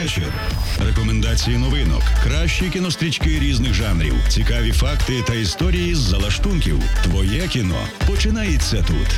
вечір. Рекомендації новинок, кращі кінострічки різних жанрів, цікаві факти та історії з залаштунків. Твоє кіно починається тут.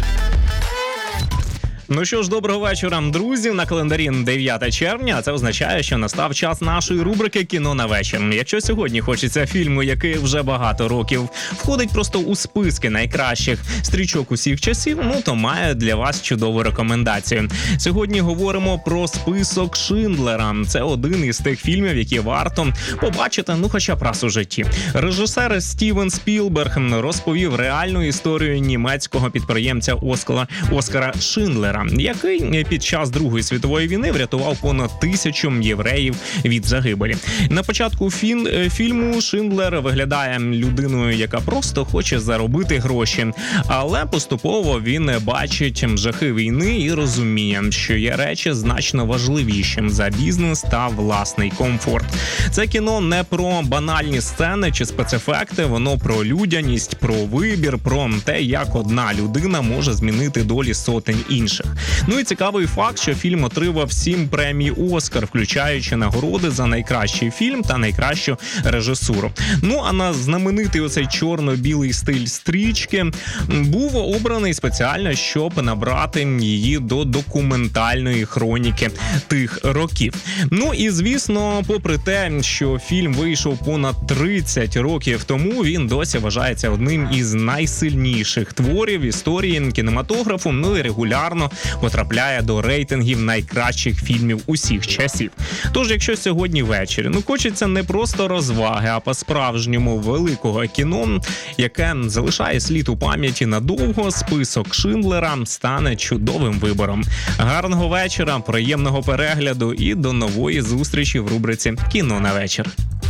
Ну що ж, доброго вечора, друзі. На календарі 9 червня, а це означає, що настав час нашої рубрики «Кіно на вечір». Якщо сьогодні хочеться фільму, який вже багато років входить просто у списки найкращих стрічок усіх часів, то маю для вас чудову рекомендацію. Сьогодні говоримо про список Шиндлера. Це один із тих фільмів, які варто побачити, хоча б раз у житті. Режисер Стівен Спілберг розповів реальну історію німецького підприємця Оскара Шиндлера, який під час Другої світової війни врятував понад 1000 євреїв від загибелі. На початку фільму Шиндлер виглядає людиною, яка просто хоче заробити гроші, але поступово він бачить жахи війни і розуміє, що є речі значно важливіші за бізнес та власний комфорт. Це кіно не про банальні сцени чи спецефекти, воно про людяність, про вибір, про те, як одна людина може змінити долі сотень інших. І цікавий факт, що фільм отримав 7 премій «Оскар», включаючи нагороди за найкращий фільм та найкращу режисуру. А на знаменитий оцей чорно-білий стиль стрічки був обраний спеціально, щоб набрати її до документальної хроніки тих років. І, звісно, попри те, що фільм вийшов понад 30 років тому, він досі вважається одним із найсильніших творів історії кінематографу, і регулярно потрапляє до рейтингів найкращих фільмів усіх часів. Тож, якщо сьогодні ввечері хочеться не просто розваги, а по-справжньому великого кіно, яке залишає слід у пам'яті надовго, список Шиндлера стане чудовим вибором. Гарного вечора, приємного перегляду і до нової зустрічі в рубриці «Кіно на вечір».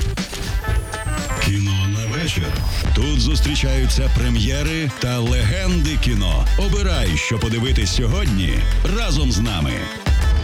Кіно на вечір. Тут зустрічаються прем'єри та легенди кіно. Обирай, що подивитись сьогодні разом з нами.